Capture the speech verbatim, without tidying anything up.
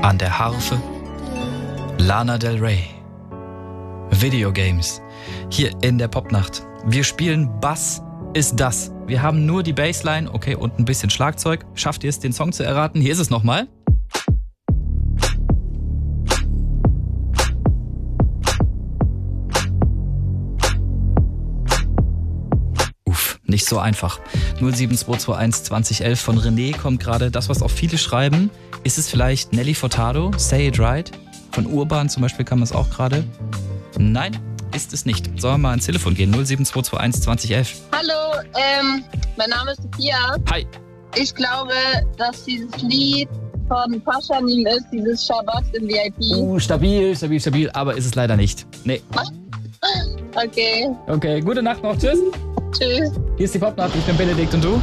An der Harfe Lana Del Rey. Videogames. Hier in der Popnacht. Wir spielen Bass ist das. Wir haben nur die Bassline, okay, und ein bisschen Schlagzeug. Schafft ihr es, den Song zu erraten? Hier ist es nochmal. Uff, nicht so einfach. null sieben zwei zwei eins zwanzig elf von René kommt gerade. Das, was auch viele schreiben. Ist es vielleicht Nelly Furtado? Say It Right? Von Urban zum Beispiel kam es auch gerade. Nein, ist es nicht. Sollen wir mal ans Telefon gehen? null sieben zwei zwei eins zwanzig elf. Hallo, ähm, mein Name ist Sophia. Hi. Ich glaube, dass dieses Lied von Paschanim ist, dieses Shabbat im V I P. Uh, stabil, stabil, stabil, aber ist es leider nicht. Nee. Okay. Okay, gute Nacht noch. Tschüss. Tschüss. Hier ist die Popnacht. Ich bin Benedikt und du?